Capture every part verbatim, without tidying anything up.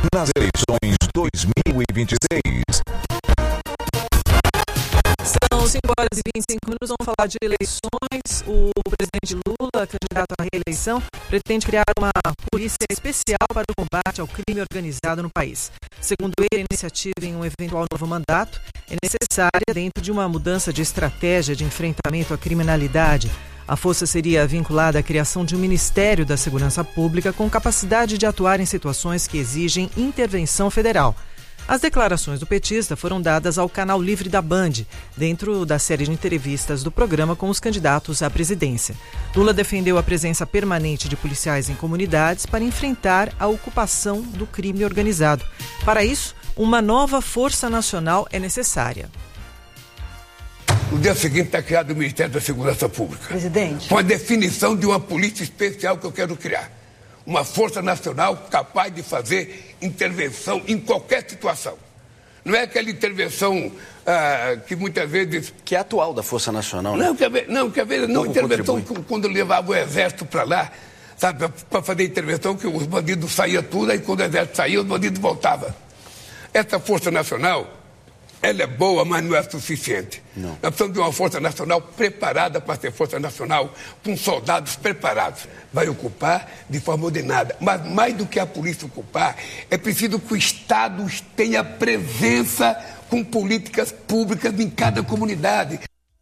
nas eleições dois mil e vinte e seis. São cinco horas e vinte e cinco minutos, vamos falar de eleições. O presidente Lula, candidato à reeleição, pretende criar uma polícia especial para o combate ao crime organizado no país. Segundo ele, a iniciativa em um eventual novo mandato é necessária dentro de uma mudança de estratégia de enfrentamento à criminalidade. A força seria vinculada à criação de um Ministério da Segurança Pública com capacidade de atuar em situações que exigem intervenção federal. As declarações do petista foram dadas ao Canal Livre da Band, dentro da série de entrevistas do programa com os candidatos à presidência. Lula defendeu a presença permanente de policiais em comunidades para enfrentar a ocupação do crime organizado. Para isso, uma nova Força Nacional é necessária. No dia seguinte está criado o Ministério da Segurança Pública. Presidente. Com a definição de uma polícia especial que eu quero criar. Uma força nacional capaz de fazer intervenção em qualquer situação. Não é aquela intervenção ah, que muitas vezes... Que é atual da Força Nacional, né? Não, quer ver, não, quer ver, não, intervenção que, quando levava o exército para lá, sabe, para fazer intervenção, que os bandidos saíam tudo, aí quando o exército saía, os bandidos voltavam. Essa Força Nacional, ela é boa, mas não é suficiente. Não. Nós precisamos de uma Força Nacional preparada para ser Força Nacional, com soldados preparados. Vai ocupar de forma ordenada. Mas mais do que a polícia ocupar, é preciso que o Estado tenha presença com políticas públicas em cada comunidade.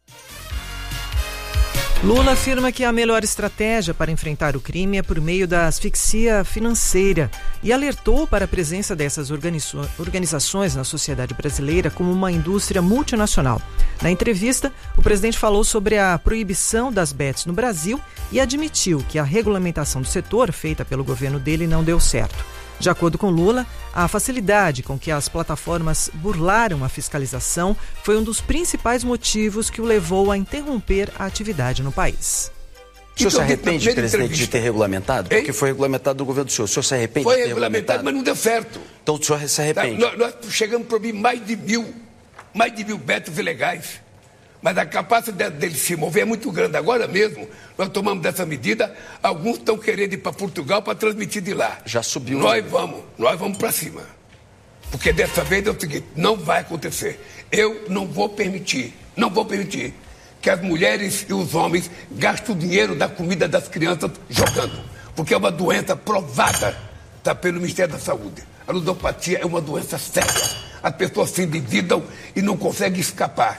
Lula afirma que a melhor estratégia para enfrentar o crime é por meio da asfixia financeira e alertou para a presença dessas organizo- organizações na sociedade brasileira como uma indústria multinacional. Na entrevista, o presidente falou sobre a proibição das bets no Brasil e admitiu que a regulamentação do setor feita pelo governo dele não deu certo. De acordo com Lula, a facilidade com que as plataformas burlaram a fiscalização foi um dos principais motivos que o levou a interromper a atividade no país. O senhor se arrepende, presidente, de ter regulamentado? Porque foi regulamentado do governo do senhor. O senhor se arrepende foi de ter regulamentado? Foi regulamentado, mas não deu certo. Então o senhor se arrepende? Nós, nós chegamos a proibir mais de mil, mais de mil betos ilegais. Mas a capacidade deles se mover é muito grande. Agora mesmo, nós tomamos dessa medida, alguns estão querendo ir para Portugal para transmitir de lá. Já subiu. Nós vamos, nós vamos para cima. Porque dessa vez é o seguinte, não vai acontecer. Eu não vou permitir, não vou permitir que as mulheres e os homens gastem o dinheiro da comida das crianças jogando. Porque é uma doença provada, tá, pelo Ministério da Saúde. A ludopatia é uma doença séria. As pessoas se endividam e não conseguem escapar.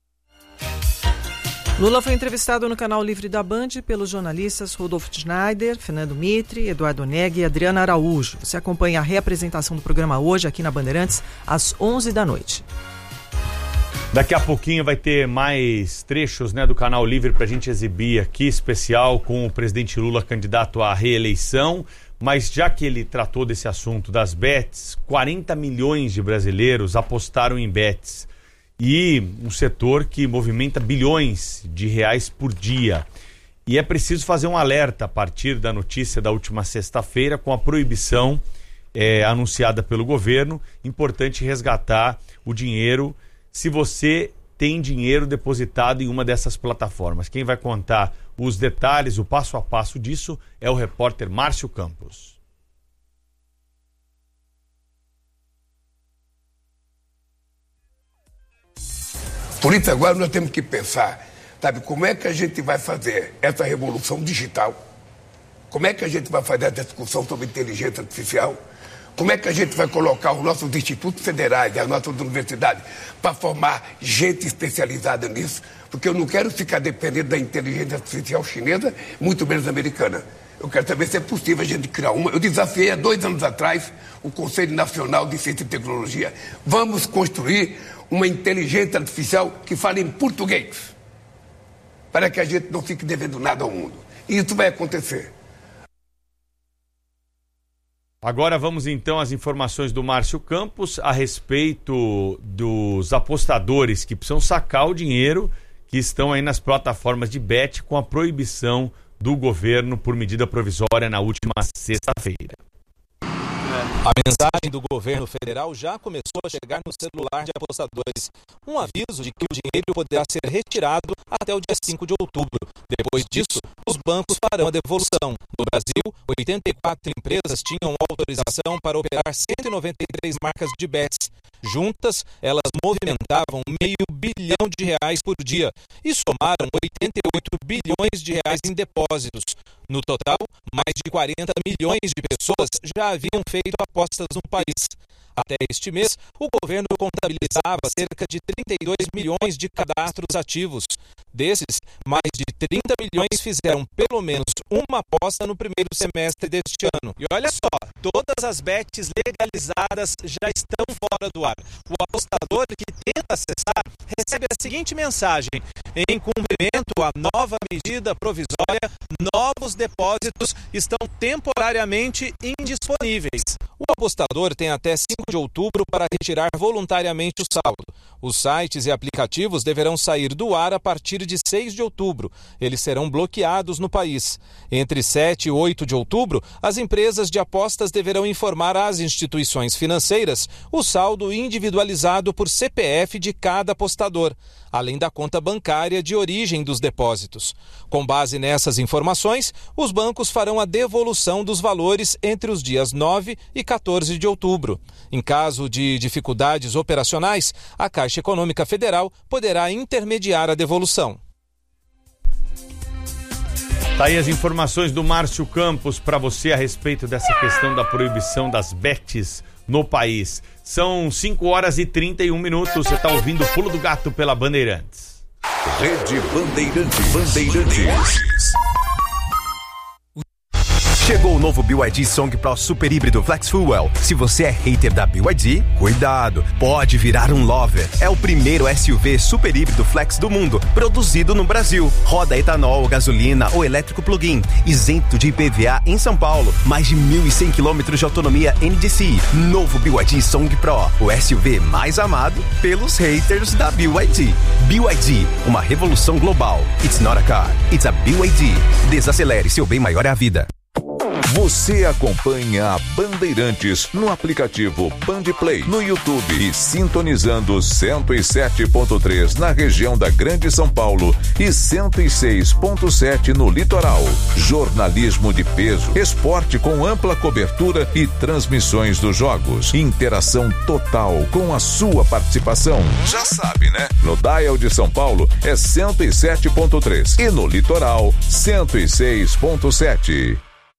Lula foi entrevistado no Canal Livre da Band pelos jornalistas Rodolfo Schneider, Fernando Mitre, Eduardo Neg e Adriana Araújo. Você acompanha a reapresentação do programa hoje aqui na Bandeirantes às onze da noite. Daqui a pouquinho vai ter mais trechos, né, do Canal Livre para a gente exibir aqui, especial com o presidente Lula candidato à reeleição. Mas já que ele tratou desse assunto das bets, quarenta milhões de brasileiros apostaram em bets. E um setor que movimenta bilhões de reais por dia. E é preciso fazer um alerta a partir da notícia da última sexta-feira com a proibição é, anunciada pelo governo. Importante resgatar o dinheiro se você tem dinheiro depositado em uma dessas plataformas. Quem vai contar os detalhes, o passo a passo disso é o repórter Márcio Campos. Por isso agora nós temos que pensar, sabe, como é que a gente vai fazer essa revolução digital? Como é que a gente vai fazer essa discussão sobre inteligência artificial? Como é que a gente vai colocar os nossos institutos federais e as nossas universidades para formar gente especializada nisso? Porque eu não quero ficar dependendo da inteligência artificial chinesa, muito menos americana. Eu quero saber se é possível a gente criar uma. Eu desafiei há dois anos atrás o Conselho Nacional de Ciência e Tecnologia. Vamos construir uma inteligência artificial que fale em português, para que a gente não fique devendo nada ao mundo. E isso vai acontecer. Agora vamos então às informações do Márcio Campos a respeito dos apostadores que precisam sacar o dinheiro que estão aí nas plataformas de bet com a proibição do governo por medida provisória na última sexta-feira. É. A mensagem do governo federal já começou a chegar no celular de apostadores. Um aviso de que o dinheiro poderá ser retirado até o dia cinco de outubro. Depois disso, os bancos farão a devolução. No Brasil, oitenta e quatro empresas tinham autorização para operar cento e noventa e três marcas de bets. Juntas, elas movimentavam meio bilhão de reais por dia e somaram oitenta e oito bilhões de reais em depósitos. No total, mais de quarenta milhões de pessoas já haviam feito apostas no país. Até este mês, o governo contabilizava cerca de trinta e dois milhões de cadastros ativos. Desses, mais de trinta milhões fizeram pelo menos uma aposta no primeiro semestre deste ano. E olha só, todas as bets legalizadas já estão fora do ar. O apostador que tenta acessar recebe a seguinte mensagem: em cumprimento à nova medida provisória, novos depósitos estão temporariamente indisponíveis. O apostador tem até cinco de outubro para retirar voluntariamente o saldo. Os sites e aplicativos deverão sair do ar a partir de seis de outubro. Eles serão bloqueados no país. Entre sete e oito de outubro, as empresas de apostas deverão informar às instituições financeiras o saldo individualizado por C P F de cada apostador, além da conta bancária de origem dos depósitos. Com base nessas informações, os bancos farão a devolução dos valores entre os dias nove e quatorze de outubro. Em caso de dificuldades operacionais, a Caixa Econômica Federal poderá intermediar a devolução. Tá aí as informações do Márcio Campos para você a respeito dessa questão da proibição das bets no país. São cinco horas e trinta e um minutos. Você está ouvindo o Pulo do Gato pela Bandeirantes. Rede Bandeirantes. Bandeirantes. Chegou o novo B Y D Song Pro Super Híbrido Flex Fuel. Se você é hater da B Y D, cuidado, pode virar um lover. É o primeiro S U V super híbrido flex do mundo, produzido no Brasil. Roda etanol, gasolina ou elétrico plug-in, isento de I P V A em São Paulo. Mais de mil e cem quilômetros de autonomia N D C. Novo B Y D Song Pro, o S U V mais amado pelos haters da B Y D. B Y D, uma revolução global. It's not a car, it's a B Y D. Desacelere, seu bem maior é a vida. Você acompanha a Bandeirantes no aplicativo Bandplay, no YouTube e sintonizando cento e sete ponto três na região da Grande São Paulo e cento e seis ponto sete no litoral. Jornalismo de peso, esporte com ampla cobertura e transmissões dos jogos. Interação total com a sua participação. Já sabe, né? No Dial de São Paulo é cento e sete ponto três e no litoral cento e seis ponto sete.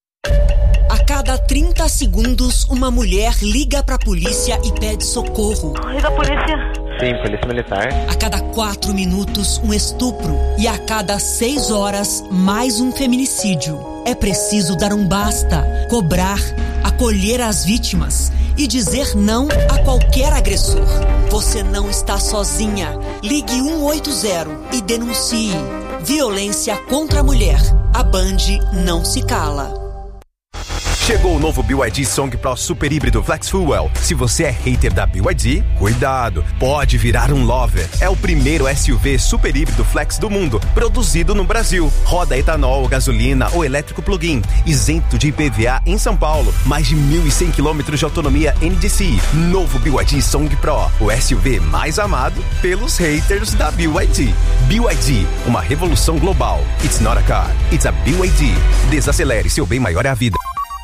A cada trinta segundos, uma mulher liga pra polícia e pede socorro. Liga a polícia. Sim, polícia militar. A cada quatro minutos, um estupro. E a cada seis horas, mais um feminicídio. É preciso dar um basta, cobrar, acolher as vítimas e dizer não a qualquer agressor. Você não está sozinha. Ligue um oito zero e denuncie. Violência contra a mulher. A Band não se cala. Chegou o novo B Y D Song Pro Super Híbrido Flex Fuel. Se você é hater da B Y D, cuidado, pode virar um lover. É o primeiro S U V super híbrido flex do mundo, produzido no Brasil. Roda etanol, gasolina ou elétrico plug-in, isento de I P V A em São Paulo. Mais de mil e cem quilômetros de autonomia N D C. Novo B Y D Song Pro, o S U V mais amado pelos haters da B Y D. B Y D, uma revolução global. It's not a car, it's a B Y D. Desacelere, seu bem maior é a vida.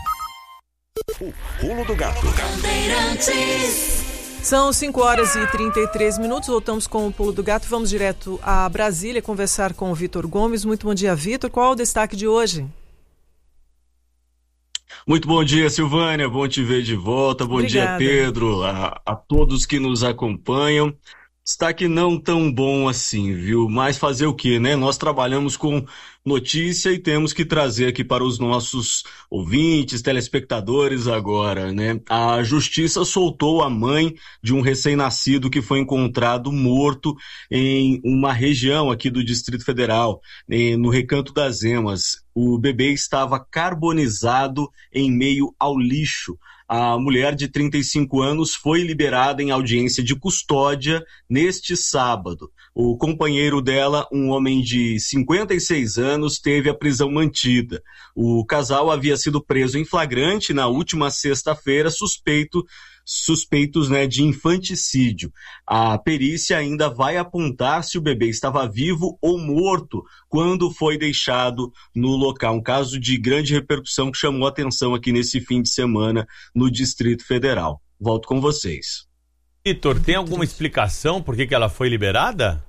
O Pulo do Gato. São cinco horas e trinta e três minutos, voltamos com o Pulo do Gato. Vamos direto a Brasília conversar com o Vitor Gomes. Muito bom dia, Vitor. Qual é o destaque de hoje? Muito bom dia, Silvânia. Bom te ver de volta. Bom Obrigada. dia, Pedro. A, a todos que nos acompanham. Destaque não tão bom assim, viu? Mas fazer o quê, né? Nós trabalhamos com notícia e temos que trazer aqui para os nossos ouvintes, telespectadores agora, né? A Justiça soltou a mãe de um recém-nascido que foi encontrado morto em uma região aqui do Distrito Federal, no Recanto das Emas. O bebê estava carbonizado em meio ao lixo. A mulher de trinta e cinco anos foi liberada em audiência de custódia neste sábado. O companheiro dela, um homem de cinquenta e seis anos, teve a prisão mantida. O casal havia sido preso em flagrante na última sexta-feira, suspeito suspeitos né, de infanticídio. A perícia ainda vai apontar se o bebê estava vivo ou morto quando foi deixado no local. Um caso de grande repercussão que chamou atenção aqui nesse fim de semana no Distrito Federal. Volto com vocês. Vitor, tem alguma explicação por que que ela foi liberada?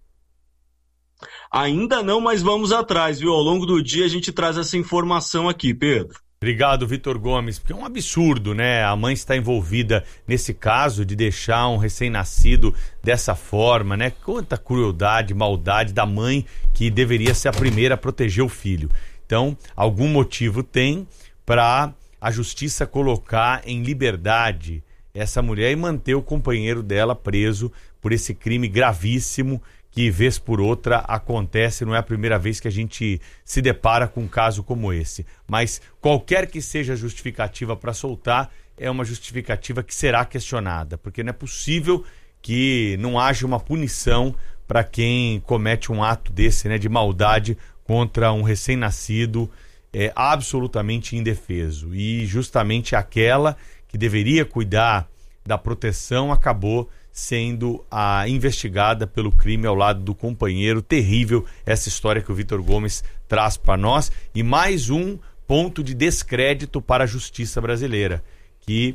Ainda não, mas vamos atrás, viu? Ao longo do dia a gente traz essa informação aqui, Pedro. Obrigado, Vitor Gomes, porque é um absurdo, né? A mãe está envolvida nesse caso de deixar um recém-nascido dessa forma, né? Quanta crueldade, maldade da mãe que deveria ser a primeira a proteger o filho. Então, algum motivo tem para a justiça colocar em liberdade essa mulher e manter o companheiro dela preso por esse crime gravíssimo que vez por outra acontece. Não é a primeira vez que a gente se depara com um caso como esse. Mas qualquer que seja a justificativa para soltar, é uma justificativa que será questionada, porque não é possível que não haja uma punição para quem comete um ato desse, né, de maldade contra um recém-nascido é, absolutamente indefeso. E justamente aquela que deveria cuidar da proteção acabou sendo a investigada pelo crime ao lado do companheiro. Terrível essa história que o Vitor Gomes traz para nós, e mais um ponto de descrédito para a justiça brasileira, que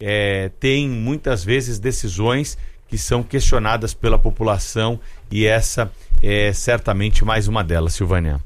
é, tem muitas vezes decisões que são questionadas pela população, e essa é certamente mais uma delas, Silvânia.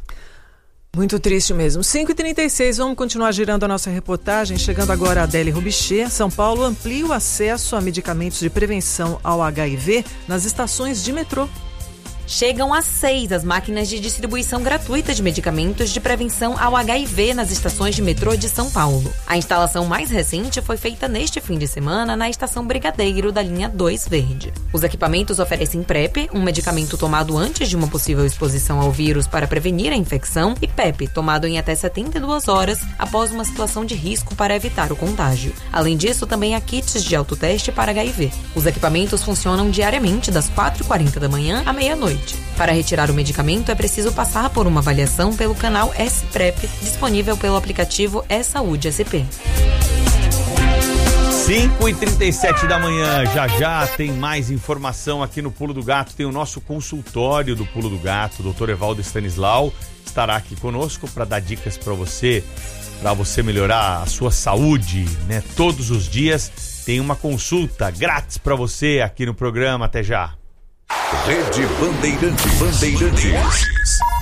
Muito triste mesmo. cinco e trinta e seis, vamos continuar girando a nossa reportagem. Chegando agora a Adélia Rubichê. São Paulo amplia o acesso a medicamentos de prevenção ao H I V nas estações de metrô. Chegam às seis as máquinas de distribuição gratuita de medicamentos de prevenção ao H I V nas estações de metrô de São Paulo. A instalação mais recente foi feita neste fim de semana na estação Brigadeiro da linha dois Verde. Os equipamentos oferecem PrEP, um medicamento tomado antes de uma possível exposição ao vírus para prevenir a infecção, e PEP, tomado em até setenta e duas horas após uma situação de risco para evitar o contágio. Além disso, também há kits de autoteste para H I V. Os equipamentos funcionam diariamente das quatro e quarenta da manhã à meia-noite. Para retirar o medicamento é preciso passar por uma avaliação pelo canal S-PrEP, disponível pelo aplicativo E-Saúde S P. cinco e trinta e sete da manhã, já já tem mais informação aqui no Pulo do Gato. Tem o nosso consultório do Pulo do Gato. O doutor Evaldo Stanislau estará aqui conosco para dar dicas para você, para você melhorar a sua saúde, né? Todos os dias tem uma consulta grátis para você aqui no programa. Até já. Rede Bandeirantes. Bandeirantes.